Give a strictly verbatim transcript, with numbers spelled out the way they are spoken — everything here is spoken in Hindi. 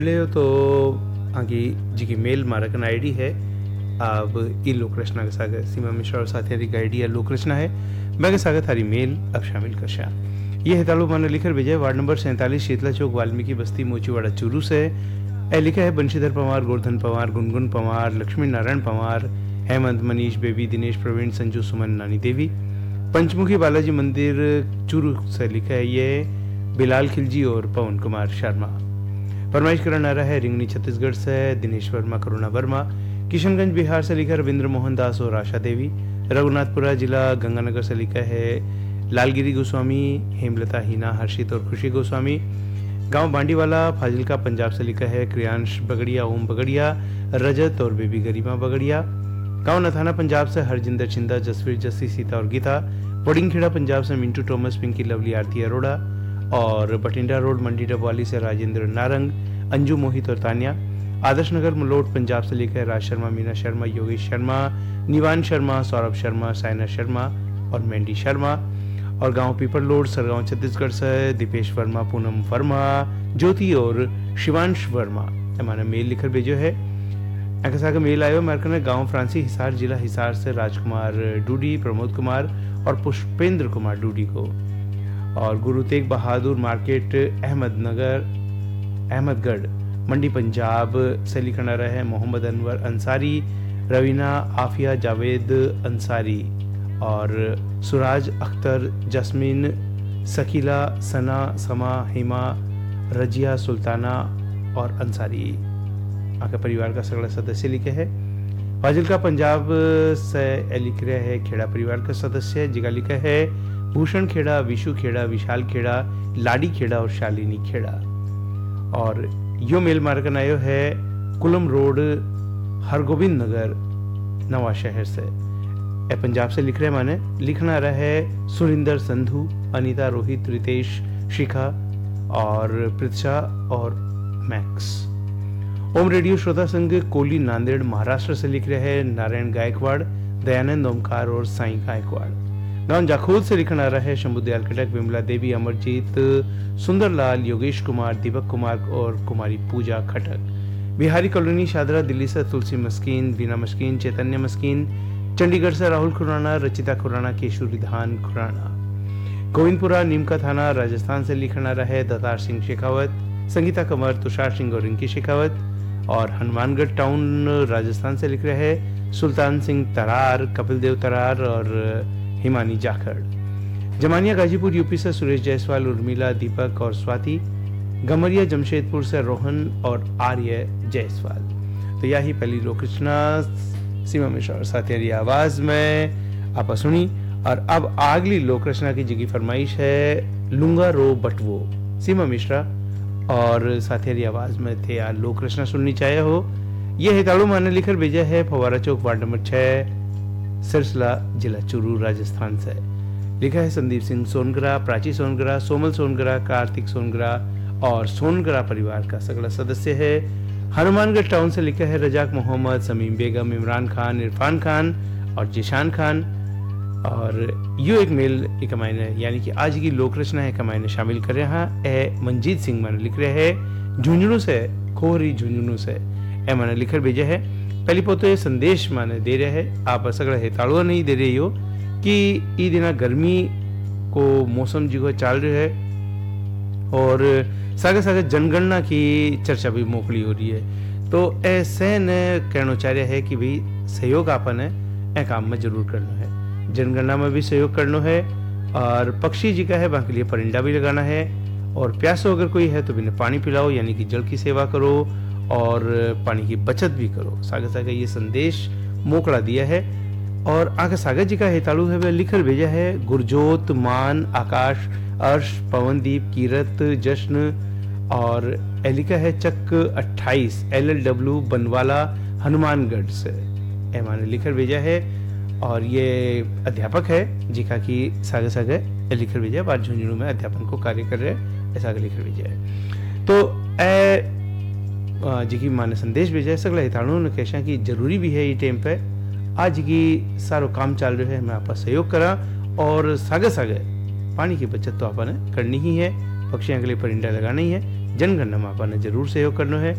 ले तो आगे जी की मेल मारकन आईडी है। अब ई लोक रचना के साथ सीमा मिश्रा और साथी हरी आईडी लोक रचना है। मैं के साथ हरी मेल अब शामिल कर शा ये है तालु माने लिखर विजय वार्ड नंबर सैंतालीस शीतला चौक वाल्मीकि बस्ती मोचीवाड़ा चूरू से ए लिखा है बंशीधर पवार, गोवर्धन पवार, गुनगुन पवार, लक्ष्मी नारायण पवार, हेमंत, मनीष, बेबी, दिनेश, प्रवीण, संजू, सुमन, नानी देवी। पंचमुखी बालाजी मंदिर चूरू से लिखा है ये बिलाल खिलजी और पवन कुमार शर्मा। फरमाइश करना आ रहा है रिंगनी छत्तीसगढ़ से दिनेश वर्मा, करुणा वर्मा। किशनगंज बिहार से लिखा रविंद्र मोहन दास और आशा देवी। रघुनाथपुरा जिला गंगानगर से लिखा है लालगिरी गोस्वामी, हेमलता, हिना, हर्षित और खुशी गोस्वामी। गांव बांडीवाला फाजिलका पंजाब से लिखा है क्रियांश बगड़िया, ओम बगड़िया, रजत और बेबी गरिमा बगड़िया। गांव नथाना पंजाब से हरजिंदर चिंदा, जसवीर, जस्सी, सीता और गीता। वडिंगखेड़ा पंजाब से मिंटू टॉमस, पिंकी, लवली, आरती अरोड़ा। और बठिंडा रोड मंडी डबवाली से राजेंद्र नारंग, अंजू, मोहित और तानिया। आदर्श नगर मलोट पंजाब से लिखा है राज शर्मा, मीना शर्मा, योगेश शर्मा, निवान शर्मा, सौरभ शर्मा, साइना शर्मा और मैंडी शर्मा। और गांव पीपर लोड सरगांव छत्तीसगढ़ से दीपेश वर्मा, पूनम वर्मा, ज्योति और शिवांश वर्मा हमारा मेल लिखकर भेजो है। ऐसा मेल आयो मेरे गांव फ्रांसी हिसार जिला हिसार से राजकुमार डूडी, प्रमोद कुमार और पुष्पेंद्र कुमार डूडी को। और गुरु तेग बहादुर मार्केट अहमदनगर अहमदगढ़ मंडी पंजाब से लिखना रहे मोहम्मद अनवर अंसारी, रवीना, आफिया, जावेद अंसारी और सुराज अख्तर, जस्मीन, सकीला, सना, समा, हेमा, रजिया, सुल्ताना और अंसारी आपका परिवार का सगला सदस्य लिखे है। फाजिलका पंजाब से लिख रहे है खेड़ा परिवार का सदस्य जिगा लिखा है भूषण खेड़ा, विशु खेड़ा, विशाल खेड़ा, लाडी खेड़ा और शालिनी खेड़ा। और यो मेल मार्कन आयो है कुलम रोड, हरगोबिंद नगर, नवा शहर से। ए पंजाब से लिख रहे माने लिखना रहा है सुरिंदर संधू, अनीता, रोहित, रितेश, शिखा और पृथ्षा और मैक्स। ओम रेडियो श्रोता संघ कोली नांदेड़ महाराष्ट्र से लिख रहे हैं नारायण गायकवाड़, दयानंद, ओमकार और साई गायकवाड़। गांव जाखोद से लिखना रहा है शंभुदयाल खटक, विमला देवी, अमरजीत, सुंदरलाल, योगेश कुमार, दीपक कुमार और कुमारी पूजा खटक। बिहारी कॉलोनी शादरा दिल्ली से तुलसी मस्कीन, बीना मस्कीन, चैतन्य मस्कीन। चंडीगढ़ से राहुल खुराना, रचिता खुराना, केशुरी धान खुराना। गोविंदपुरा नीमका थाना राजस्थान से लिखना रहा है दतार सिंह शेखावत, संगीता कमर, तुषार सिंह और रिंकी शेखावत। और हनुमानगढ़ टाउन राजस्थान से लिख रहे हैं सुल्तान सिंह तरार, कपिल देव तरार और हिमानी जाखड़। जमानिया गाजीपुर यूपी से सुरेश जायसवाल, उर्मिला, दीपक और स्वाति। गमरिया जमशेदपुर से रोहन और आर्य जायसवाल। तो यही पहली लोकरचना सीमा मिश्रा और साथी आवाज में आप सुनी। और अब अगली लोकरचना की जगी फरमाइश है लुंगा रो बटवो, सीमा मिश्रा और साथी आवाज में थे यार लोक रचना सुननी चाहे हो। यह है ताड़ू माने लिखकर भेजा है फवारा चौक वार्ड नंबर छह, सिरसला, जिला चूरू, राजस्थान से। लिखा है संदीप सिंह सोनगरा, प्राची सोनगरा, सोमल सोनगरा, कार्तिक सोनगरा और सोनगरा परिवार का सगला सदस्य है। हनुमानगढ़ टाउन से लिखा है रजाक मोहम्मद, समीम बेगम, इमरान खान, इरफान खान और जिशान खान। और यो एक मेल एक मायने यानी कि आज की लोक रचना है कमायने शामिल कर रहे हैं। ए मंजीत सिंह माने लिख रहे हैं झुंझुनू से, खोहरी झुंझुनू से ए माने लिखकर भेजे है। पहली पोतो ये संदेश माने दे रहे हैं आप सगड़ा है ताड़ुआ नहीं दे रही हो कि ई दिना गर्मी को मौसम जी को चाल रहे है और सागे सागे जनगणना की चर्चा भी मोकली हो रही है। तो ऐसे ने कहना चाह रहे है कि भाई सहयोग आपन है ए काम में जरूर करना है, जनगणना में भी सहयोग करना है। और पक्षी जी का है वहाँ के लिए परिंदा भी लगाना है। और प्यासो अगर कोई है तो बिना पानी पिलाओ यानी कि जल की सेवा करो और पानी की बचत भी करो। सागर सागर ये संदेश मोकला दिया है। और आगे सागर जी का हेताड़ू है वह लिखकर भेजा है गुरजोत, मान, आकाश, अर्श, पवनदीप, कीरत, जश्न और एलिका है चक अट्ठाईस, एल एल डब्ल्यू बनवाला, हनुमानगढ़ से ए माने लिखकर भेजा है। और ये अध्यापक है जिका की सागे सागे लिखकर भेजा बार झुंझुनू में अध्यापन को कार्य कर रहे हैं ऐसा लिखकर भेजा है। तो ए जी की माने संदेश भेजा है सगला हिताणु ने कहना कि जरूरी भी है ये टाइम पे आज की सारो काम चल रहे है मैं आपका सहयोग करा और सागे सागे पानी की बचत तो आपने करनी ही है, पक्षियों के लिए परिंदा लगाना ही है। जनगणना मापा ने जरूर सहयोग करना है।